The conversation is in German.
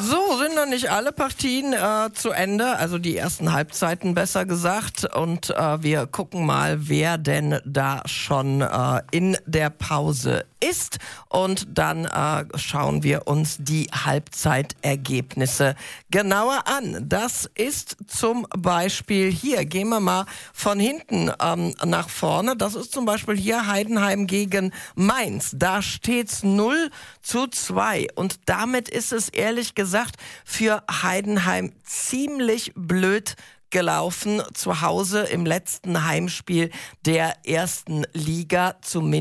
So, sind noch nicht alle Partien zu Ende, also die ersten Halbzeiten besser gesagt. Und wir gucken mal, wer denn da schon in der Pause ist. Und dann schauen wir uns die Halbzeitergebnisse genauer an. Das ist zum Beispiel hier, gehen wir mal von hinten nach vorne. Das ist zum Beispiel hier Heidenheim gegen Mainz. Da steht's 0:2. Und damit ist es ehrlich gesagt für Heidenheim ziemlich blöd gelaufen zu Hause im letzten Heimspiel der ersten Liga, zumindest